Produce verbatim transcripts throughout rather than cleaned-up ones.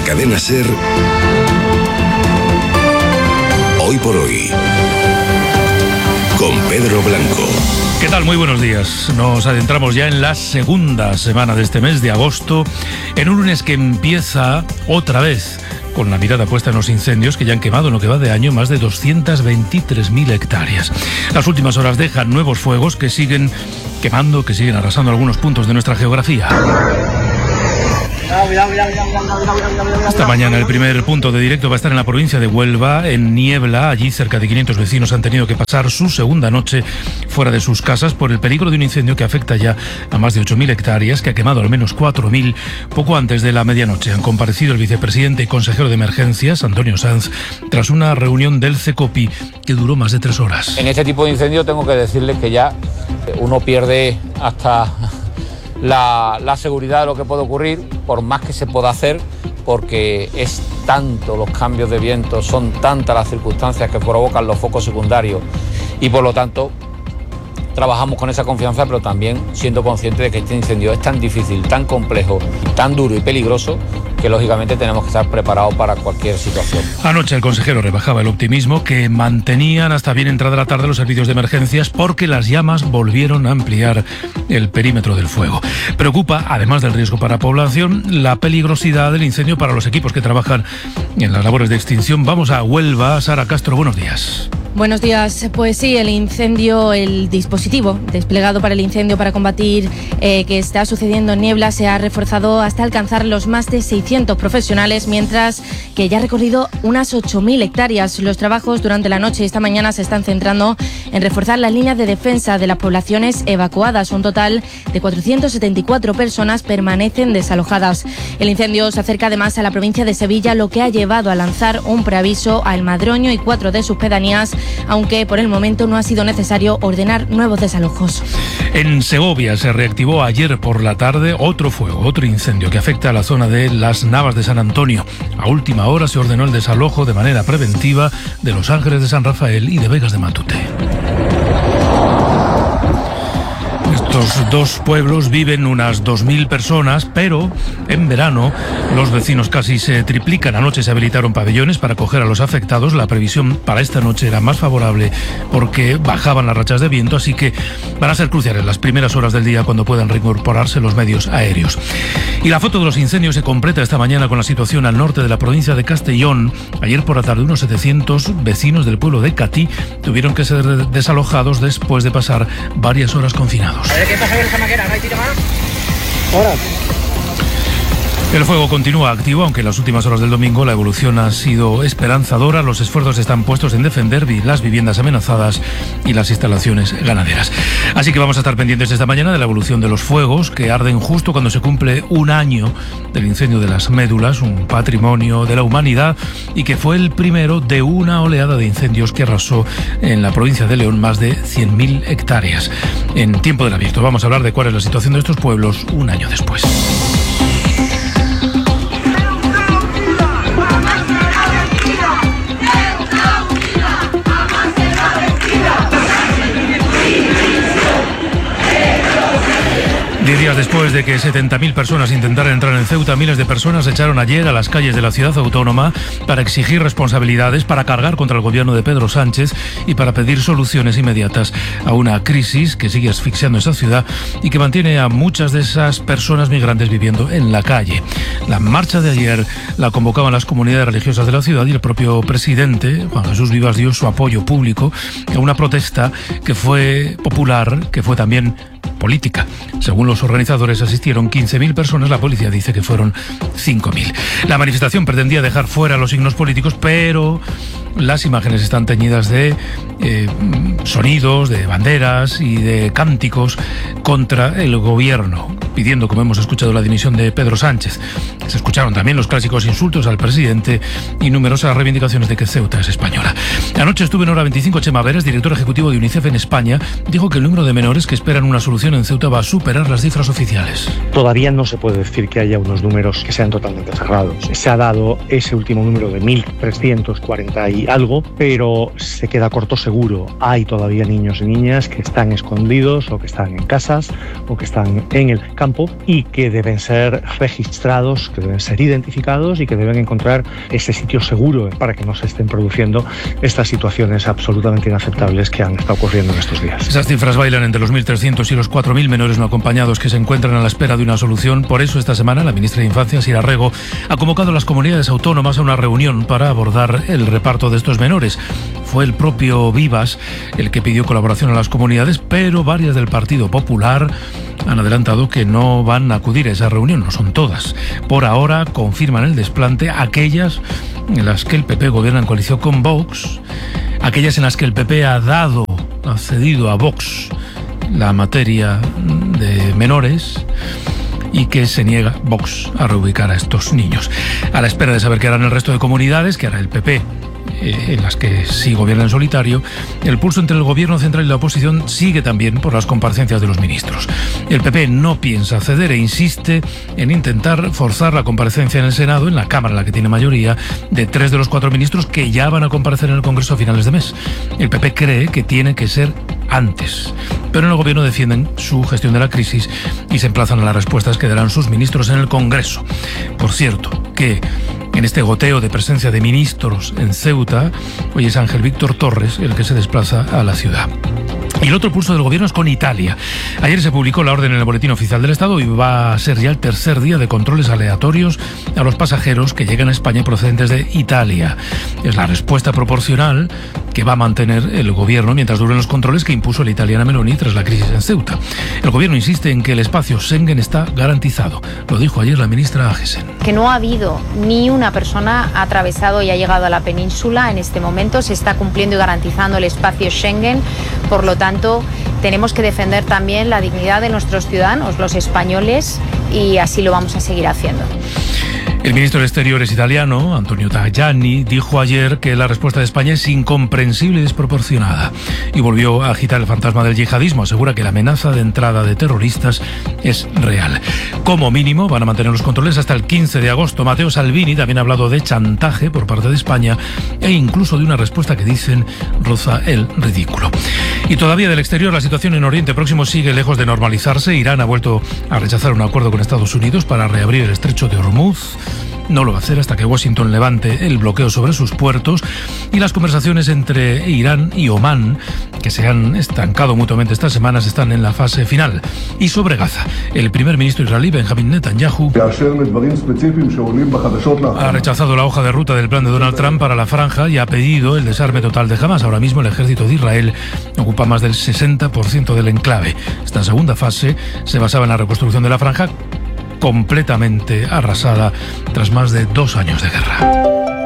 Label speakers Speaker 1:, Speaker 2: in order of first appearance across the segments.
Speaker 1: cadena SER, Hoy por Hoy, con Pedro Blanco.
Speaker 2: ¿Qué tal? Muy buenos días. Nos adentramos ya en la segunda semana de este mes de agosto, en un lunes que empieza otra vez con la mirada puesta en los incendios que ya han quemado en lo que va de año más de doscientas veintitrés mil hectáreas. Las últimas horas dejan nuevos fuegos que siguen quemando, que siguen arrasando algunos puntos de nuestra geografía. Esta mañana el primer punto de directo va a estar en la provincia de Huelva, en Niebla. Allí cerca de quinientos vecinos han tenido que pasar su segunda noche fuera de sus casas por el peligro de un incendio que afecta ya a más de ocho mil hectáreas, que ha quemado al menos cuatro mil poco antes de la medianoche. Han comparecido el vicepresidente y consejero de emergencias, Antonio Sanz, tras una reunión del CECOPI que duró más de tres horas.
Speaker 3: En este tipo de incendio tengo que decirles que ya uno pierde hasta La, la seguridad de lo que puede ocurrir, por más que se pueda hacer, porque es tanto los cambios de viento, son tantas las circunstancias que provocan los focos secundarios y por lo tanto trabajamos con esa confianza, pero también siendo conscientes de que este incendio es tan difícil, tan complejo, tan duro y peligroso que lógicamente tenemos que estar preparados para cualquier situación.
Speaker 2: Anoche el consejero rebajaba el optimismo que mantenían hasta bien entrada la tarde los servicios de emergencias porque las llamas volvieron a ampliar el perímetro del fuego. Preocupa, además del riesgo para la población, la peligrosidad del incendio para los equipos que trabajan en las labores de extinción. Vamos a Huelva. Sara Castro, buenos días.
Speaker 4: Buenos días. Pues sí, el incendio, el dispositivo desplegado para el incendio para combatir eh, que está sucediendo en Niebla se ha reforzado hasta alcanzar los más de seiscientos profesionales, mientras que ya ha recorrido unas ocho mil hectáreas. Los trabajos durante la noche y esta mañana se están centrando en reforzar las líneas de defensa de las poblaciones evacuadas. Un total de cuatrocientas setenta y cuatro personas permanecen desalojadas. El incendio se acerca además a la provincia de Sevilla, lo que ha llevado a lanzar un preaviso a El Madroño y cuatro de sus pedanías, aunque por el momento no ha sido necesario ordenar nuevos desalojos.
Speaker 2: En Segovia se reactivó ayer por la tarde otro fuego, otro incendio que afecta a la zona de Las Navas de San Antonio. A última hora se ordenó el desalojo de manera preventiva de Los Ángeles de San Rafael y de Vegas de Matute. Estos dos pueblos viven unas dos mil personas, pero en verano los vecinos casi se triplican. Anoche se habilitaron pabellones para acoger a los afectados. La previsión para esta noche era más favorable porque bajaban las rachas de viento, así que van a ser cruciales las primeras horas del día cuando puedan reincorporarse los medios aéreos. Y la foto de los incendios se completa esta mañana con la situación al norte de la provincia de Castellón. Ayer por la tarde unos setecientos vecinos del pueblo de Catí tuvieron que ser desalojados después de pasar varias horas confinados.
Speaker 5: ¿Qué pasa con esa maquera? ¿No hay tiro más?
Speaker 2: Ahora. El fuego continúa activo, aunque en las últimas horas del domingo la evolución ha sido esperanzadora. Los esfuerzos están puestos en defender las viviendas amenazadas y las instalaciones ganaderas. Así que vamos a estar pendientes esta mañana de la evolución de los fuegos que arden justo cuando se cumple un año del incendio de las Médulas, un patrimonio de la humanidad y que fue el primero de una oleada de incendios que arrasó en la provincia de León más de cien mil hectáreas. En Tiempo del Abierto vamos a hablar de cuál es la situación de estos pueblos un año después. Diez días después de que setenta mil personas intentaran entrar en Ceuta, miles de personas se echaron ayer a las calles de la ciudad autónoma para exigir responsabilidades, para cargar contra el gobierno de Pedro Sánchez y para pedir soluciones inmediatas a una crisis que sigue asfixiando esa ciudad y que mantiene a muchas de esas personas migrantes viviendo en la calle. La marcha de ayer la convocaban las comunidades religiosas de la ciudad y el propio presidente, Juan Jesús Vivas, dio su apoyo público a una protesta que fue popular, que fue también política. Según los organizadores asistieron quince mil personas, la policía dice que fueron cinco mil. La manifestación pretendía dejar fuera los signos políticos, pero las imágenes están teñidas de eh, sonidos, de banderas y de cánticos contra el gobierno, pidiendo, como hemos escuchado, la dimisión de Pedro Sánchez. Se escucharon también los clásicos insultos al presidente y numerosas reivindicaciones de que Ceuta es española. Anoche estuvo en Hora veinticinco Chema Veres, director ejecutivo de UNICEF en España. Dijo que el número de menores que esperan una solución solución en Ceuta va a superar las cifras oficiales.
Speaker 5: Todavía no se puede decir que haya unos números que sean totalmente cerrados. Se ha dado ese último número de mil trescientos cuarenta y algo, pero se queda corto seguro. Hay todavía niños y niñas que están escondidos o que están en casas o que están en el campo y que deben ser registrados, que deben ser identificados y que deben encontrar ese sitio seguro para que no se estén produciendo estas situaciones absolutamente inaceptables que han estado ocurriendo en estos días.
Speaker 2: Esas cifras bailan entre los mil trescientos y los cuatro mil menores no acompañados que se encuentran a la espera de una solución. Por eso esta semana la ministra de Infancia, Sira Rego, ha convocado a las comunidades autónomas a una reunión para abordar el reparto de estos menores. Fue el propio Vivas el que pidió colaboración a las comunidades, pero varias del Partido Popular han adelantado que no van a acudir a esa reunión, no son todas. Por ahora confirman el desplante aquellas en las que el P P gobierna en coalición con Vox, aquellas en las que el P P ha dado, ha cedido a Vox la materia de menores y que se niega Vox a reubicar a estos niños. A la espera de saber qué harán el resto de comunidades, que hará el P P, en las que sí gobierna en solitario, el pulso entre el gobierno central y la oposición sigue también por las comparecencias de los ministros. El P P no piensa ceder e insiste en intentar forzar la comparecencia en el Senado, en la Cámara en la que tiene mayoría, de tres de los cuatro ministros que ya van a comparecer en el Congreso a finales de mes. El P P cree que tiene que ser antes, pero en el gobierno defienden su gestión de la crisis y se emplazan a las respuestas que darán sus ministros en el Congreso. Por cierto, que en este goteo de presencia de ministros en Ceuta, hoy es Ángel Víctor Torres el que se desplaza a la ciudad. Y el otro pulso del gobierno es con Italia. Ayer se publicó la orden en el Boletín Oficial del Estado y va a ser ya el tercer día de controles aleatorios a los pasajeros que llegan a España procedentes de Italia. Es la respuesta proporcional que va a mantener el gobierno mientras duren los controles que impuso la italiana Meloni tras la crisis en Ceuta. El gobierno insiste en que el espacio Schengen está garantizado. Lo dijo ayer la ministra Agesen.
Speaker 6: Que no ha habido ni una persona ha atravesado y ha llegado a la península en este momento. Se está cumpliendo y garantizando el espacio Schengen. Por lo tanto, tenemos que defender también la dignidad de nuestros ciudadanos, los españoles, y así lo vamos a seguir haciendo.
Speaker 2: El ministro de Exteriores italiano, Antonio Tajani, dijo ayer que la respuesta de España es incomprensible y desproporcionada y volvió a agitar el fantasma del yihadismo. Asegura que la amenaza de entrada de terroristas es real. Como mínimo van a mantener los controles hasta el quince de agosto. Matteo Salvini también ha hablado de chantaje por parte de España e incluso de una respuesta que dicen roza el ridículo. Y todavía del exterior, la situación en Oriente Próximo sigue lejos de normalizarse. Irán ha vuelto a rechazar un acuerdo con Estados Unidos para reabrir el estrecho de Hormuz. No lo va a hacer hasta que Washington levante el bloqueo sobre sus puertos, y las conversaciones entre Irán y Omán, que se han estancado mutuamente estas semanas, están en la fase final. Y sobre Gaza, el primer ministro israelí Benjamin Netanyahu ha rechazado la hoja de ruta del plan de Donald Trump para la franja y ha pedido el desarme total de Hamas. Ahora mismo el ejército de Israel ocupa más del sesenta por ciento del enclave. Esta segunda fase se basaba en la reconstrucción de la franja, completamente arrasada tras más de dos años de guerra.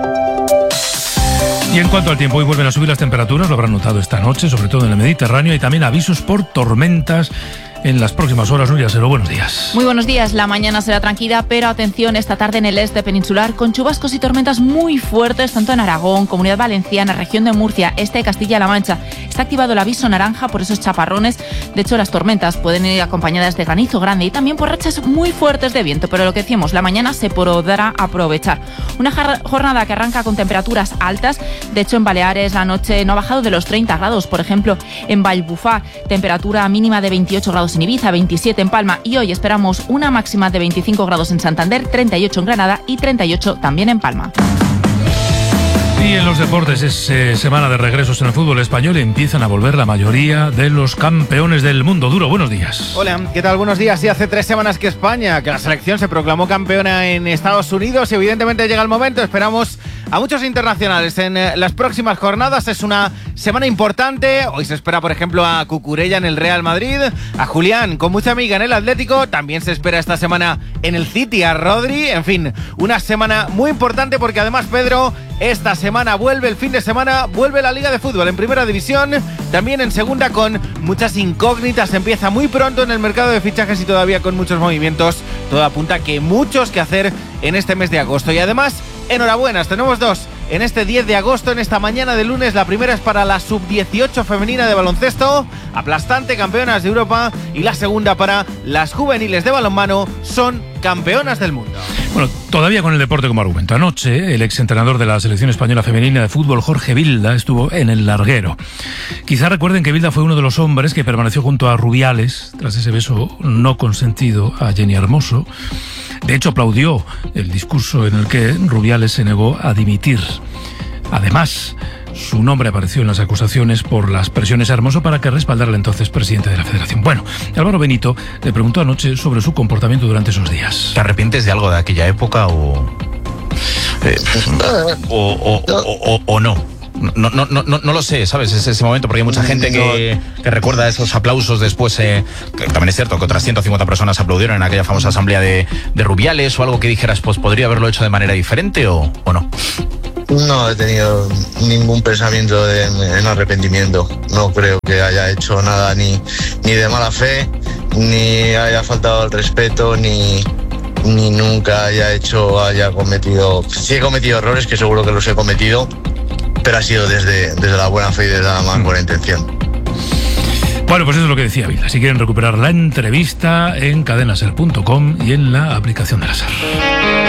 Speaker 2: Y en cuanto al tiempo, hoy vuelven a subir las temperaturas, lo habrán notado esta noche, sobre todo en el Mediterráneo, y también avisos por tormentas en las próximas horas. Nuria Sero, buenos días.
Speaker 7: Muy buenos días. La mañana será tranquila, pero atención esta tarde en el este peninsular con chubascos y tormentas muy fuertes, tanto en Aragón, Comunidad Valenciana, región de Murcia, este de Castilla-La Mancha. Está activado el aviso naranja por esos chaparrones. De hecho, las tormentas pueden ir acompañadas de granizo grande y también por rachas muy fuertes de viento, pero lo que decíamos, la mañana se podrá aprovechar. Una jornada que arranca con temperaturas altas. De hecho, en Baleares la noche no ha bajado de los treinta grados. Por ejemplo, en Vallbufá, temperatura mínima de veintiocho grados en Ibiza, veintisiete en Palma, y hoy esperamos una máxima de veinticinco grados en Santander, treinta y ocho en Granada y treinta y ocho también en Palma.
Speaker 2: Y en los deportes es eh, semana de regresos en el fútbol español y empiezan a volver la mayoría de los campeones del mundo. Duro, buenos días.
Speaker 8: Hola, ¿qué tal? Buenos días. Sí, hace tres semanas que España, que la selección se proclamó campeona en Estados Unidos y evidentemente llega el momento. Esperamos a muchos internacionales en eh, las próximas jornadas. Es una semana importante. Hoy se espera, por ejemplo, a Cucurella en el Real Madrid, a Julián con mucha amiga en el Atlético. También se espera esta semana en el City a Rodri. En fin, una semana muy importante porque además, Pedro, esta semana vuelve, el fin de semana, vuelve la Liga de Fútbol en Primera División, también en Segunda con muchas incógnitas. Empieza muy pronto en el mercado de fichajes y todavía con muchos movimientos. Todo apunta que muchos que hacer en este mes de agosto. Y además, enhorabuenas, tenemos dos en este diez de agosto, en esta mañana de lunes. La primera es para la sub dieciocho femenina de baloncesto, aplastante, campeonas de Europa, y la segunda para las juveniles de balonmano, son campeonas del mundo.
Speaker 2: Bueno, todavía con el deporte como argumento. Anoche, el exentrenador de la selección española femenina de fútbol, Jorge Vilda, estuvo en el larguero. Quizá recuerden que Vilda fue uno de los hombres que permaneció junto a Rubiales tras ese beso no consentido a Jenny Hermoso. De hecho, aplaudió el discurso en el que Rubiales se negó a dimitir. Además, su nombre apareció en las acusaciones por las presiones a Hermoso para que respaldara al entonces presidente de la Federación. Bueno, Álvaro Benito le preguntó anoche sobre su comportamiento durante esos días.
Speaker 9: ¿Te arrepientes de algo de aquella época o, eh, o, o, o, o, o no? No, no, no, no, no lo sé, ¿sabes? Es ese momento, porque hay mucha gente que, que recuerda esos aplausos después. Eh, que también es cierto que otras ciento cincuenta personas aplaudieron en aquella famosa asamblea de, de Rubiales, o algo que dijeras, pues podría haberlo hecho de manera diferente o, o no.
Speaker 10: No he tenido ningún pensamiento de, en arrepentimiento. No creo que haya hecho nada ni, ni de mala fe, ni haya faltado al respeto, ni, ni nunca haya hecho, haya cometido... Sí he cometido errores, que seguro que los he cometido, pero ha sido desde, desde la buena fe y desde la más buena intención.
Speaker 2: Bueno, pues eso es lo que decía Vilda. Si quieren recuperar la entrevista, en cadenaser punto com y en la aplicación de la SER.